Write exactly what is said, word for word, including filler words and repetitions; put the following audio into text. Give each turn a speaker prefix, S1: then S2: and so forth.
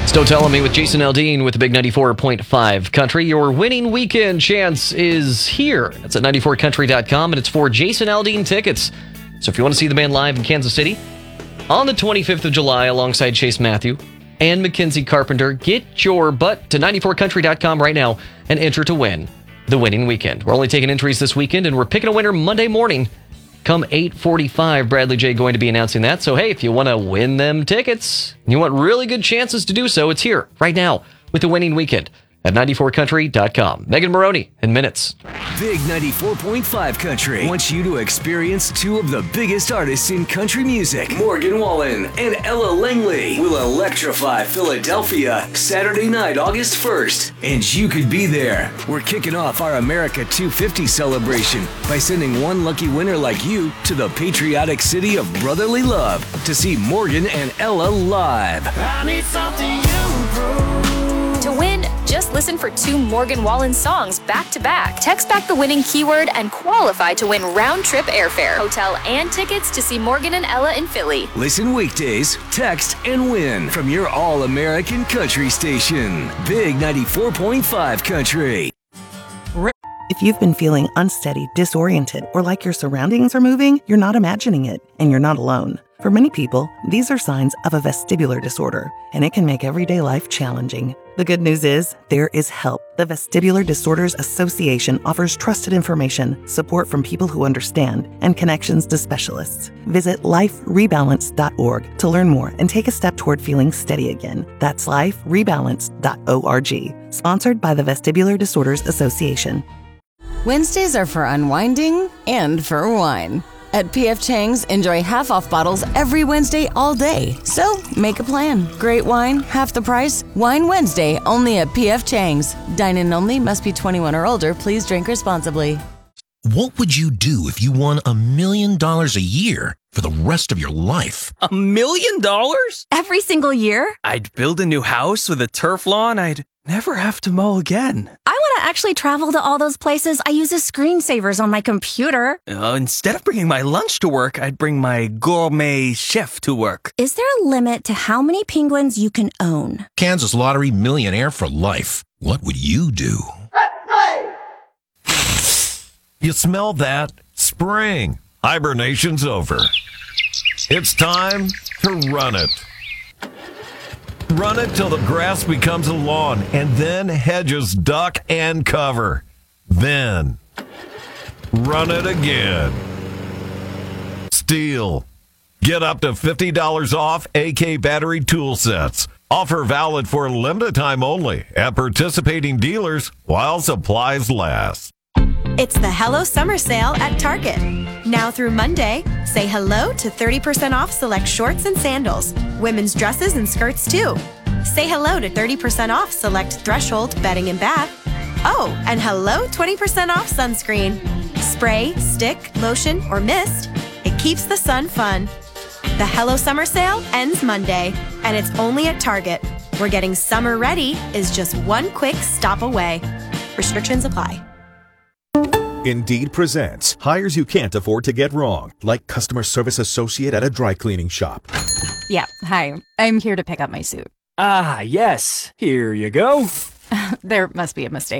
S1: Still Telling Me with Jason Aldean with the Big ninety-four point five Country. Your winning weekend chance is here. It's at ninety-four country dot com, and it's for Jason Aldean tickets. So if you want to see the band live in Kansas City on the twenty-fifth of July alongside Chase Matthew and Mackenzie Carpenter, get your butt to ninety-four country dot com right now and enter to win the winning weekend. We're only taking entries this weekend, and we're picking a winner Monday morning. Come eight forty-five, Bradley J going to be announcing that. So, hey, if you want to win them tickets, you want really good chances to do so, it's here right now with the winning weekend at ninety-four country dot com. Megan Maroney in minutes.
S2: Big ninety-four point five Country wants you to experience two of the biggest artists in country music. Morgan Wallen and Ella Langley will electrify Philadelphia Saturday night, August first. And you could be there. We're kicking off our America two fifty celebration by sending one lucky winner like you to the patriotic city of brotherly love to see Morgan and Ella live.
S3: I need something you prove.
S4: To win, just listen for two Morgan Wallen songs back to back. Text back the winning keyword and qualify to win round trip airfare, hotel, and tickets to see Morgan and Ella in Philly.
S2: Listen weekdays, text, and win from your all-American country station. Big ninety-four point five Country.
S5: If you've been feeling unsteady, disoriented, or like your surroundings are moving, you're not imagining it, and you're not alone. For many people, these are signs of a vestibular disorder, and it can make everyday life challenging. The good news is, there is help. The Vestibular Disorders Association offers trusted information, support from people who understand, and connections to specialists. Visit life rebalance dot org to learn more and take a step toward feeling steady again. That's life rebalance dot org. Sponsored by the Vestibular Disorders Association.
S6: Wednesdays are for unwinding and for wine. At P F Chang's, enjoy half-off bottles every Wednesday all day. So, make a plan. Great wine, half the price. Wine Wednesday, only at P F Chang's. Dine-in only, must be twenty-one or older. Please drink responsibly.
S7: What would you do if you won a million dollars a year for the rest of your life?
S8: A million dollars?
S9: Every single year?
S8: I'd build a new house with a turf lawn. I'd never have to mow again.
S9: I want to actually travel to all those places I use as screensavers on my computer.
S8: Uh, instead of bringing my lunch to work, I'd bring my gourmet chef to work.
S9: Is there a limit to how many penguins you can own?
S7: Kansas Lottery millionaire for life. What would you do?
S10: You smell that? Spring. Hibernation's over. It's time to run it. Run it till the grass becomes a lawn, and then hedges duck and cover. Then, run it again. Steel. Get up to fifty dollars off A K battery tool sets. Offer valid for a limited time only at participating dealers while supplies last.
S11: It's the Hello Summer Sale at Target. Now through Monday, say hello to thirty percent off select shorts and sandals, women's dresses and skirts too. Say hello to thirty percent off select Threshold bedding and bath. Oh, and hello twenty percent off sunscreen. Spray, stick, lotion, or mist. It keeps the sun fun. The Hello Summer Sale ends Monday, and it's only at Target, where getting summer ready is just one quick stop away. Restrictions apply.
S12: Indeed presents hires you can't afford to get wrong, like customer service associate at a dry cleaning shop.
S13: Yeah, hi. I'm here to pick up my suit.
S14: Ah, yes. Here you go.
S13: There must be a mistake.